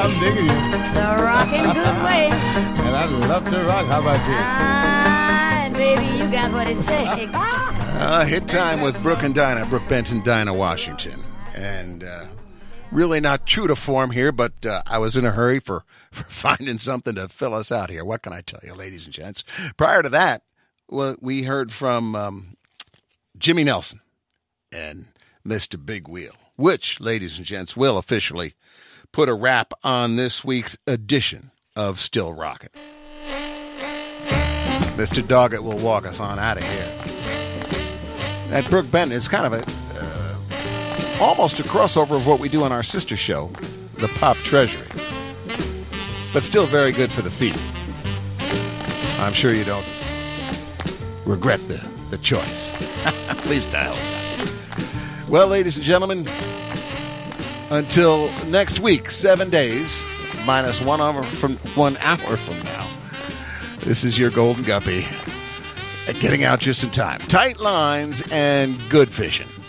I'm digging you. It's a rockin' good way. And I love to rock. How about you? And baby, you got what it takes. Hit time with Brooke and Dinah, Brooke Benton, Dinah Washington. And really not true to form here, but I was in a hurry for finding something to fill us out here. What can I tell you, ladies and gents? Prior to that, well, we heard from Jimmy Nelson and Mr. Big Wheel, which, ladies and gents, will officially put a wrap on this week's edition of Still Rockin'. Mr. Doggett will walk us on out of here. At Brooke Benton, it's kind of a almost a crossover of what we do on our sister show, the Pop Treasury, but still very good for the feet. I'm sure you don't regret the choice. Please dial. Well, ladies and gentlemen, until next week, 7 days minus 1 hour from now. This is your Golden Guppy getting out just in time. Tight lines and good fishing.